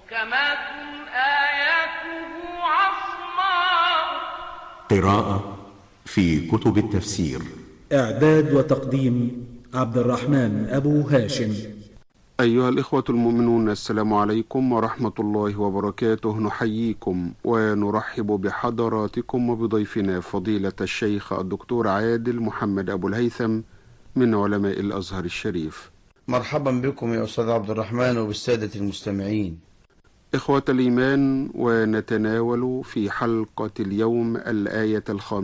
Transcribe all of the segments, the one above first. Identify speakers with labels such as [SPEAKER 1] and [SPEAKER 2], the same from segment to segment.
[SPEAKER 1] محكمات آياته عصماء.
[SPEAKER 2] قراءة في كتب التفسير.
[SPEAKER 3] إعداد وتقديم عبد الرحمن أبو هاشم.
[SPEAKER 4] أيها الإخوة المؤمنون، السلام عليكم ورحمة الله وبركاته. نحييكم ونرحب بحضراتكم وبضيفنا فضيلة الشيخ الدكتور عادل محمد أبو الهيثم من علماء الأزهر الشريف.
[SPEAKER 5] مرحبا بكم يا أستاذ عبد الرحمن وبالسادة المستمعين.
[SPEAKER 4] إخوة الإيمان، ونتناول في حلقة اليوم الآية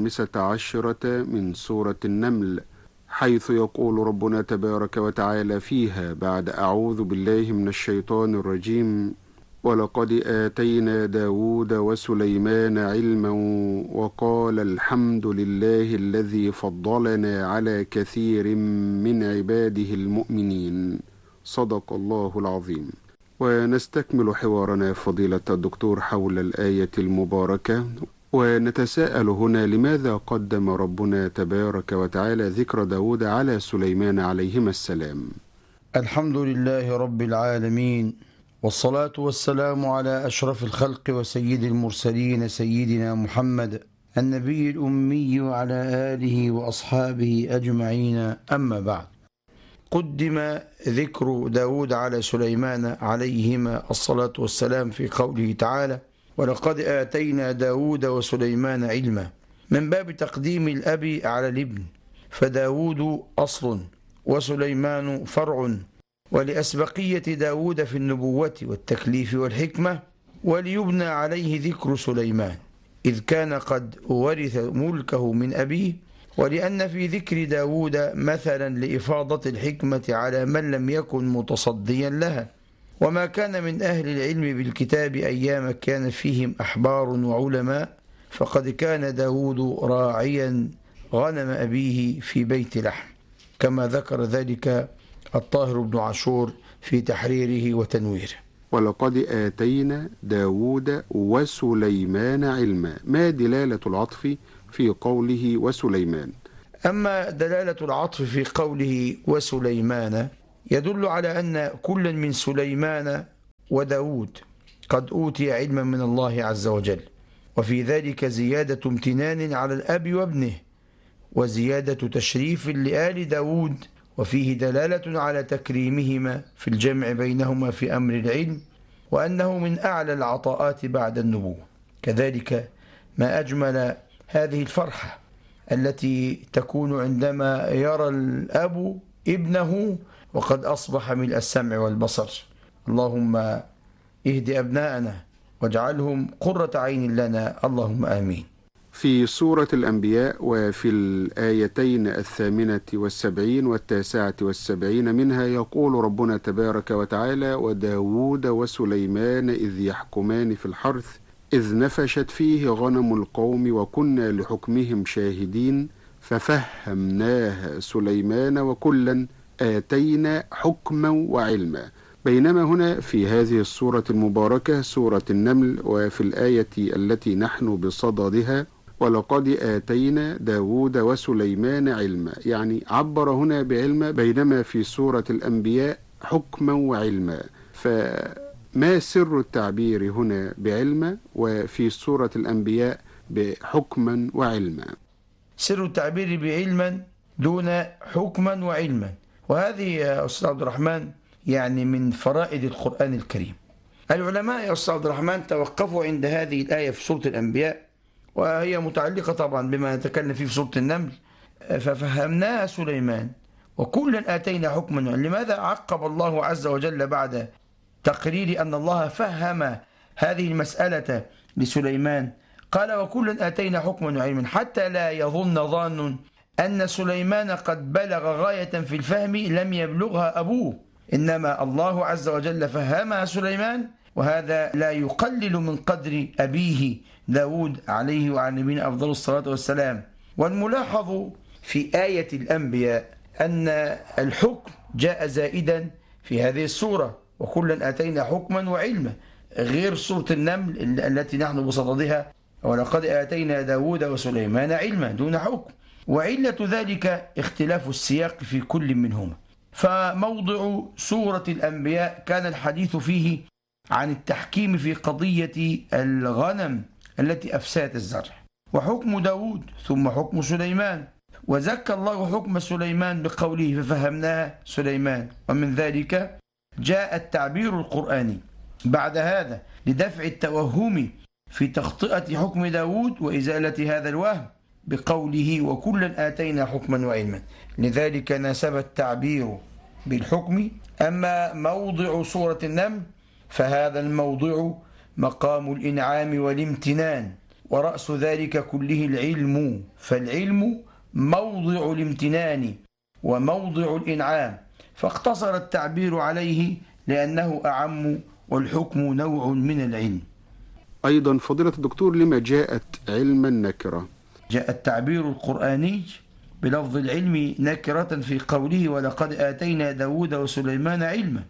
[SPEAKER 4] 15 من سورة النمل، حيث يقول ربنا تبارك وتعالى فيها بعد أعوذ بالله من الشيطان الرجيم: ولقد آتينا داود وسليمان علما وقال الحمد لله الذي فضلنا على كثير من عباده المؤمنين. صدق الله العظيم. ونستكمل حوارنا فضيلة الدكتور حول الآية المباركة، ونتساءل هنا: لماذا قدم ربنا تبارك وتعالى ذكر داود على سليمان عليهما السلام؟
[SPEAKER 5] الحمد لله رب العالمين، والصلاة والسلام على أشرف الخلق وسيد المرسلين سيدنا محمد النبي الأمي وعلى آله وأصحابه أجمعين. أما بعد، قدم ذكر داود على سليمان عليهما الصلاة والسلام في قوله تعالى: ولقد آتينا داود وسليمان علما، من باب تقديم الأب على الابن، فداود أصل وسليمان فرع، ولأسبقية داود في النبوة والتكليف والحكمة، وليبنى عليه ذكر سليمان إذ كان قد ورث ملكه من أبيه، ولأن في ذكر داود مثلا لإفاضة الحكمة على من لم يكن متصديا لها، وما كان من أهل العلم بالكتاب أيام كان فيهم أحبار وعلماء، فقد كان داود راعيا غنم أبيه في بيت لحم، كما ذكر ذلك الطاهر بن عاشور في تحريره وتنويره.
[SPEAKER 4] ولقد آتينا داود وسليمان علما، ما دلالة العطف في قوله وسليمان؟
[SPEAKER 5] أما دلالة العطف في قوله وسليمان يدل على أن كل من سليمان وداود قد أوتي علما من الله عز وجل، وفي ذلك زيادة امتنان على الأب وابنه، وزيادة تشريف لآل داود، وفيه دلالة على تكريمهما في الجمع بينهما في أمر العلم، وأنه من أعلى العطاءات بعد النبوة. كذلك ما أجمل هذه الفرحة التي تكون عندما يرى الأب ابنه وقد أصبح ملء السمع والبصر. اللهم اهد أبناءنا واجعلهم قرة عين لنا، اللهم آمين.
[SPEAKER 4] في سورة الأنبياء وفي الآيتين 78 و79 منها يقول ربنا تبارك وتعالى: وداود وسليمان إذ يحكمان في الحرث إذ نفشت فيه غنم القوم وكنا لحكمهم شاهدين ففهمناها سليمان وكلا آتينا حكما وعلما. بينما هنا في هذه السورة المباركة سورة النمل وفي الآية التي نحن بصددها: ولقد آتينا داود وسليمان علما، يعني عبر هنا بعلم، بينما في سورة الأنبياء حكما وعلما. فما سر التعبير هنا بعلم وفي سورة الأنبياء بحكما وعلما؟
[SPEAKER 5] سر التعبير بعلما دون حكما وعلما، وهذه يا أستاذ عبد الرحمن يعني من فرائد القرآن الكريم. العلماء يا أستاذ عبد الرحمن توقفوا عند هذه الآية في سورة الأنبياء، وهي متعلقة طبعا بما نتكلم فيه في سورة النمل: ففهمناها سليمان وكلا آتينا حكما. لماذا عقب الله عز وجل بعد تقرير أن الله فهم هذه المسألة لسليمان قال وكلا آتينا حكما وعلما، حتى لا يظن ظان أن سليمان قد بلغ غاية في الفهم لم يبلغها أبوه، إنما الله عز وجل فهمها سليمان، وهذا لا يقلل من قدر أبيه داود عليه وعلى نبينا أفضل الصلاة والسلام. والملاحظ في آية الأنبياء أن الحكم جاء زائدا في هذه السورة: وكلا آتينا حكما وعلما، غير سورة النمل التي نحن بصددها: ولقد آتينا داود وسليمان علما دون حكم. وعلة ذلك اختلاف السياق في كل منهما. فموضع سورة الأنبياء كان الحديث فيه عن التحكيم في قضية الغنم التي أفسدت الزرع، وحكم داود ثم حكم سليمان، وزكى الله حكم سليمان بقوله ففهمناها سليمان. ومن ذلك جاء التعبير القرآني بعد هذا لدفع التوهم في تخطئة حكم داود وإزالة هذا الوهم بقوله وكلا آتينا حكما وعلما. لذلك ناسب التعبير بالحكم. أما موضع سورة النمل فهذا الموضع مقام الإنعام والامتنان، ورأس ذلك كله العلم، فالعلم موضع الامتنان وموضع الإنعام، فاقتصر التعبير عليه لأنه أعم، والحكم نوع من العلم.
[SPEAKER 4] أيضا فضيلة الدكتور، لما جاءت علما نكرة؟
[SPEAKER 5] جاء التعبير القرآني بلفظ العلم نكرة في قوله ولقد آتينا داود وسليمان علما،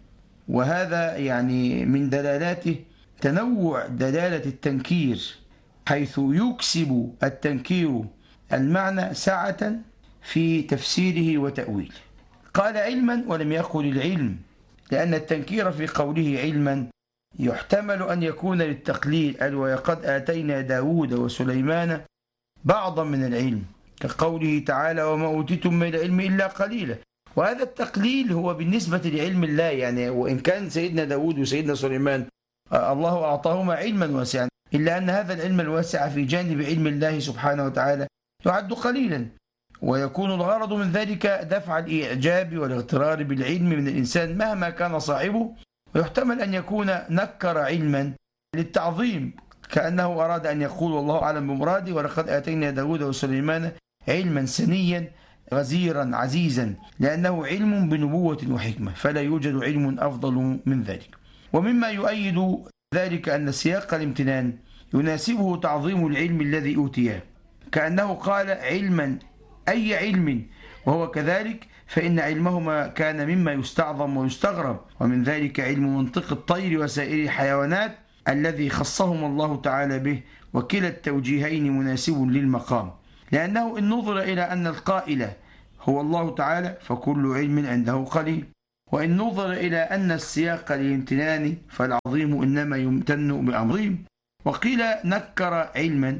[SPEAKER 5] وهذا يعني من دلالاته تنوع دلالة التنكير، حيث يكسب التنكير المعنى سعة في تفسيره وتأويله. قال علما ولم يقل العلم، لأن التنكير في قوله علما يحتمل أن يكون للتقليل، ولقد آتينا داود وسليمان بعضا من العلم، كقوله تعالى وما أوتيتم من العلم إلا قليلا. وهذا التقليل هو بالنسبة لعلم الله، يعني وإن كان سيدنا داود وسيدنا سليمان الله أعطاهما علما واسعا، إلا أن هذا العلم الواسع في جانب علم الله سبحانه وتعالى يعد قليلا، ويكون الغرض من ذلك دفع الإعجاب والاغترار بالعلم من الإنسان مهما كان صاحبه. ويحتمل أن يكون نكر علما للتعظيم، كأنه أراد أن يقول والله أعلم بمراده ولقد آتينا داود وسليمان علما سنيا غزيرا عزيزا، لأنه علم بنبوة وحكمة، فلا يوجد علم أفضل من ذلك. ومما يؤيد ذلك أن سياق الامتنان يناسبه تعظيم العلم الذي أوتيه، كأنه قال علما أي علم، وهو كذلك، فإن علمهما كان مما يستعظم ويستغرب، ومن ذلك علم منطق الطير وسائر الحيوانات الذي خصهم الله تعالى به، وكلا التوجيهين مناسب للمقام، لأنه إن نظر إلى أن القائل هو الله تعالى فكل علم عنده قليل، وإن نظر إلى أن السياق للامتنان فالعظيم إنما يمتن بعظيم. وقيل نكر علما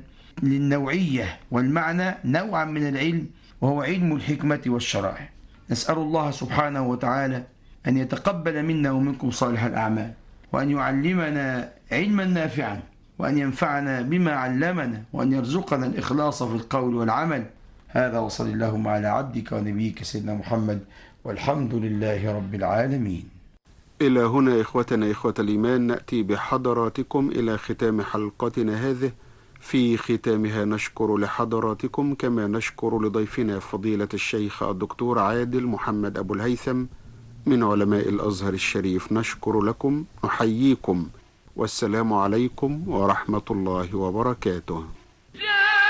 [SPEAKER 5] للنوعية والمعنى نوعا من العلم، وهو علم الحكمة والشرائع. نسأل الله سبحانه وتعالى أن يتقبل منا ومنكم صالح الأعمال، وأن يعلمنا علما نافعا، وأن ينفعنا بما علمنا، وأن يرزقنا الإخلاص في القول والعمل. هذا وصل اللهم على عبدك ونبيك سيدنا محمد، والحمد لله رب العالمين.
[SPEAKER 4] إلى هنا إخوتنا إخوة الإيمان نأتي بحضراتكم إلى ختام حلقتنا هذه. في ختامها نشكر لحضراتكم كما نشكر لضيفنا فضيلة الشيخ الدكتور عادل محمد أبو الهيثم من علماء الأزهر الشريف. نشكر لكم، نحييكم، والسلام عليكم ورحمة الله وبركاته.